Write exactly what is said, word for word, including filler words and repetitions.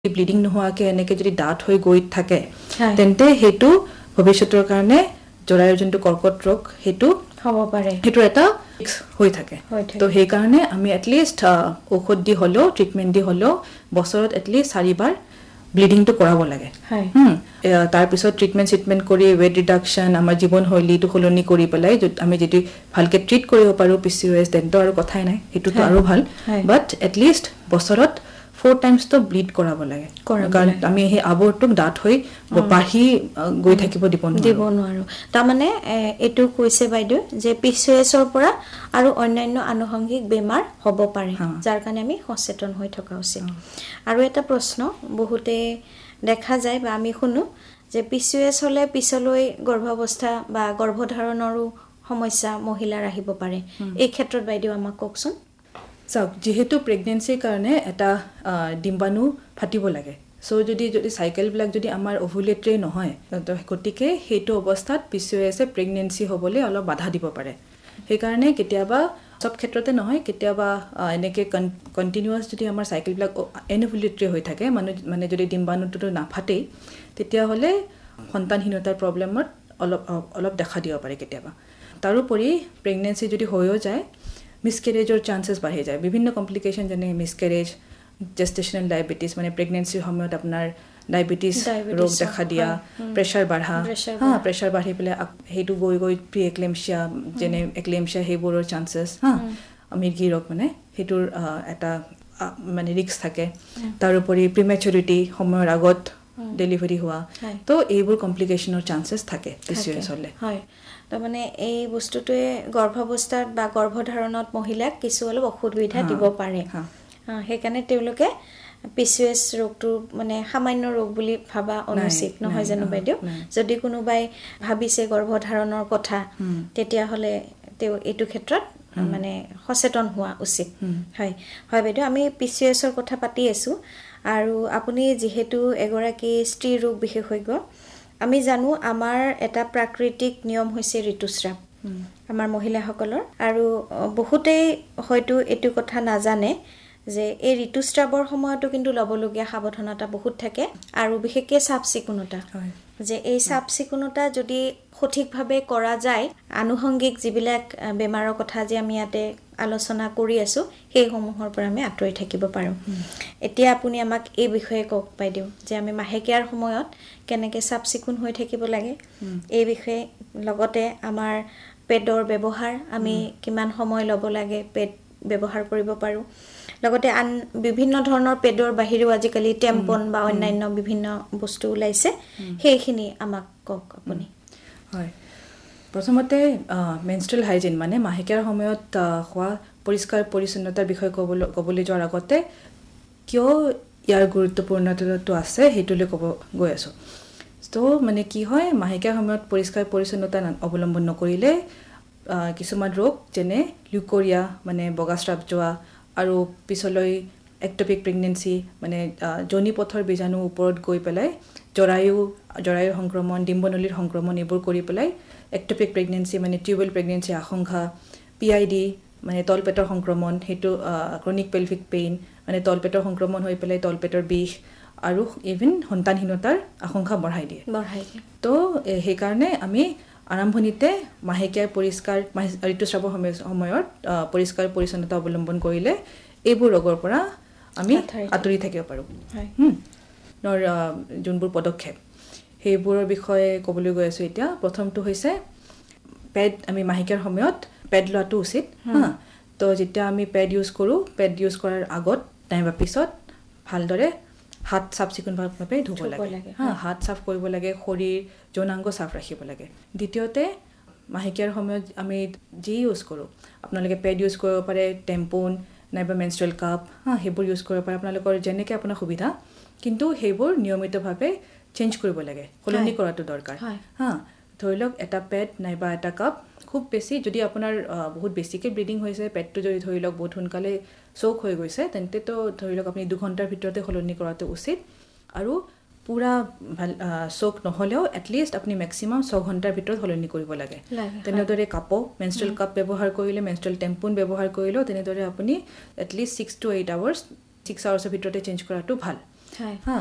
bleeding নোহোৱাকে এনেকে যদি ডাঠ হৈ গৈ থাকে তেন্তে হেতু ভৱিষ্যতৰ কাৰণে জৰায়ুৰ যোনটো কৰ্কট ৰোগ হেতু হ'ব পাৰে হেতু এটা হৈ থাকে তো সেই কাৰণে আমি এট লিষ্ট ঔষধ দি হলো ট্ৰিটমেন্ট দি হলো বছৰত এট লিষ্ট চাৰিবাৰ ব্লিডিংটো কৰাব লাগে হুম তাৰ পিছত ট্ৰিটমেন্ট ট্ৰিটমেন্ট কৰি ওয়েট ৰিডাকশন আমাৰ জীৱন শৈলীটো সলনি কৰি পেলাই আমি যদি ভালকে ট্ৰিট কৰিব পাৰো পিচিওএছ তেন্তে আৰু কথাই নাই হেতুটো আৰু ভাল বাট এট লিষ্ট বছৰত four times to bleed কৰাব লাগে কাৰণ আমি হে আবৰটোক ডাঠ হৈ বাঢ়ি গৈ থাকিব দিব নোৱাৰো দিব নোৱাৰো তাৰ মানে এটো কৈছে বাইদেউ যে পিচিওএছ ৰ পৰা আৰু অন্যান্য আনুষংগিক বেমাৰ হ'ব পাৰে যাৰ কাৰণে আমি সচেতন হৈ থকা উচিত আৰু এটা প্ৰশ্ন বহুতে দেখা যায় বা আমি শুনো যে পিচিওএছ হলে পিছলৈ গৰ্ভাৱস্থা বা গৰ্ভধাৰণৰো সমস্যা মহিলাৰ আহিব পাৰে এই ক্ষেত্ৰত বাইদেউ আমাক কওকচোন সব যেহেতু প্ৰেগন্যান্সিৰ কাৰণে এটা ডিম্বাণু ফাটিব লাগে সো যদি যদি সাইকেল ব্লক যদি আমাৰ ওভুলেট্ৰি নহয় তো গতিকে হেতু অৱস্থাত পিচিওএছে প্ৰেগন্যান্সি হ'বলে অলপ বাধা দিব পাৰে সেই কাৰণে কেতিয়াবা সব ক্ষেত্ৰতে নহয় কেতিয়াবা এনেকে কন্টিনিউয়াস যদি আমাৰ সাইকেল ব্লক এনওভুলেট্ৰি হৈ থাকে মানে মানে যদি ডিম্বাণুটো নাফাটে তেতিয়া হলে সন্তানহীনতাৰ প্ৰবলেমত অলপ অলপ দেখা দিব পাৰে কেতিয়াবা তাৰোপৰি প্ৰেগন্যান্সি যদি হৈও যায় মিসক্যাৰেজৰ চান্সেস বাঢ়ি যায় বিভিন্ন কমপ্লিকেশন যেনে মিসক্যাৰেজ জেষ্টেশনাল ডায়াবেটিস মানে প্ৰেগন্যান্সিৰ সময়ত আপোনাৰ ডায়াবেটিস ৰোগ দেখা দিয়া প্ৰেসাৰ বাঢ়া হা প্ৰেসাৰ বাঢ়ি পেলাই হেতু গৈ গৈ প্ৰি একলেমশিয়া যেনে একলেমশিয়া হেবোৰৰ চান্সেস হা মিৰ্গী ৰোগ মানে হেতুৰ এটা মানে ৰিস্ক থাকে তাৰোপৰি প্ৰিমেচুৰিটি সময়ৰ আগত ডেলিভাৰি হোৱা তো এইবোৰ কমপ্লিকেশনৰ চান্সেস থাকে পিচিওএছ হলে হয় তো মানে এই বস্তুটোৱে গৰ্ভাৱস্থাত বা গৰ্ভধাৰণত মহিলাক কিছু অলপ অসুবিধা দিব পাৰে সেইকাৰণে তেওঁলোকে পিচিওএছ ৰোগটো মানে সামান্য ৰোগ বুলি ভাবা অনুচিত নহয় জানো বাইদেউ যদি কোনোবাই ভাবিছে গৰ্ভধাৰণৰ কথা তেতিয়া হলে তেওঁ এইটো ক্ষেত্ৰত মানে সচেতন হোৱা উচিত হয় হয় বাইদেউ আমি পিচিওএছৰ কথা পাতি আছো আৰু আপুনি যেহেতু এগৰাকী স্ত্ৰী ৰোগ বিশেষজ্ঞ আমি জানো আমাৰ এটা প্ৰাকৃতিক নিয়ম হৈছে ঋতুস্ৰাৱ আমাৰ মহিলাসকলৰ আৰু বহুতেই হয়তো এটো কথা নাজানে যে এই ঋতুস্ৰাৱৰ সময়তো কিন্তু লবলগীয়া সাৱধানতা বহুত থাকে আৰু বিশেষকৈ চাফচিকুণতা যে এই চাফচিকুণতা যদি সঠিকভাৱে কৰা যায় আনুষংগিক যিবিলাক বেমাৰৰ কথা যে আমি ইয়াতে আলোচনা কৰি আছো সেই সমূহৰ পৰা আমি আঁতৰি থাকিব পাৰো এতিয়া আপুনি আমাক এই বিষয়ে কওক বাইদেউ যে আমি মাহেকীয়াৰ সময়ত কেনেকে চাফচিকুণ হৈ থাকিব লাগে এই বিষয়ে লগতে আমাৰ পেডৰ ব্যৱহাৰ আমি কিমান সময় ল'ব লাগে পেড ব্যৱহাৰ কৰিব পাৰো লগতে আন বিভিন্ন ধৰণৰ পেডৰ বাহিৰেও আজিকালি টেম্পন বা অন্যান্য বিভিন্ন বস্তু ওলাইছে সেইখিনি আমাক কওক আপুনি হয় প্ৰথমতে মেনষ্ট্ৰুৱেল হাইজিন মানে মাহেকীয়াৰ সময়ত হোৱা পৰিষ্কাৰ পৰিচ্ছন্নতাৰ বিষয়ে ক'বলৈ ক'বলৈ যোৱাৰ আগতে কিয় ইয়াৰ গুৰুত্বপূৰ্ণতাটো আছে হেতুলৈ ক'ব গৈ আছো তো মানে কি হয় মাহেকীয়াৰ সময়ত পৰিষ্কাৰ পৰিচ্ছন্নতা অৱলম্বন নকৰিলে কিছুমান ৰোগ যেনে লিউকোৰিয়া মানে বগাস্ৰাৱ যোৱা আৰু পিছলৈ এক্টোপিক প্ৰেগনেন্সি মানে জনি পথৰ বীজাণু ওপৰত গৈ পেলাই জৰায়ু জৰায়ুৰ সংক্ৰমণ ডিম্বনলীৰ সংক্ৰমণ এইবোৰ কৰি পেলাই এক্টোপিক প্ৰেগনেন্সি মানে টিউবেল প্ৰেগনেন্সি আশংকা পিআইডি মানে তলপেটৰ সংক্ৰমণ হেতু ক্ৰনিক পেলভিক পেইন মানে তলপেটৰ সংক্ৰমণ হৈ পেলাই তলপেটৰ বিষ আৰু ইভেন সন্তানহীনতাৰ আশংকা বঢ়াই দিয়ে বঢ়াই দিয়ে তো সেই কাৰণে আমি আৰম্ভণিতে মাহেকীয়াৰ পৰিষ্কাৰ ঋতুস্ৰাৱৰ সময়ত পৰিষ্কাৰ পৰিচ্ছন্নতা অৱলম্বন কৰিলে এইবোৰ ৰোগৰ পৰা আমি আঁতৰি থাকিব পাৰোঁ নৰ যোনবোৰ পদক্ষেপ সেইবোৰৰ বিষয়ে ক'বলৈ গৈ আছোঁ এতিয়া প্ৰথমটো হৈছে পেড আমি মাহেকীয়াৰ সময়ত পেড লোৱাটো উচিত হা তো যেতিয়া আমি পেড ইউজ কৰোঁ পেড ইউজ কৰাৰ আগত নাইবা পিছত ভালদৰে হাত চাফ চিকুণভাৱে ধুব লাগে হা হাত চাফ কৰিব লাগে শৰীৰ যৌনাংগ চাফ ৰাখিব লাগে দ্বিতীয়তে মাহেকীয়াৰ সময়ত আমি যি ইউজ কৰোঁ আপোনালোকে পেড ইউজ কৰিব পাৰে টেম্পন নাইবা মেনষ্ট্ৰুৱেল কাপ হা সেইবোৰ ইউজ কৰিব পাৰে আপোনালোকৰ যেনেকৈ আপোনাৰ সুবিধা কিন্তু সেইবোৰ নিয়মিতভাৱে চেঞ্জ কৰিব লাগে সলনি কৰাটো দৰকাৰ হা ধৰি লওক এটা পেড নাইবা এটা কাপ খুব বেছি যদি আপোনাৰ বহুত বেছিকৈ ব্লিডিং হৈছে পেডটো যদি ধৰি লওক বহুত সোনকালে চৌক হৈ গৈছে তেন্তেতো ধৰি লওক আপুনি দুঘণ্টাৰ ভিতৰতে সলনি কৰাটো উচিত আৰু পুৰা চৌক নহ'লেও এটলিষ্ট আপুনি মেক্সিমাম ছয় ঘণ্টাৰ ভিতৰত সলনি কৰিব লাগে তেনেদৰে কাপো মেনষ্ট্ৰুৱেল কাপ ব্যৱহাৰ কৰিলে মেনষ্ট্ৰুৱেল টেম্পন ব্যৱহাৰ কৰিলেও তেনেদৰে আপুনি at least six two eight hours six আৱাৰ্ছৰ ভিতৰতে চেঞ্জ কৰাটো ভাল হয় হা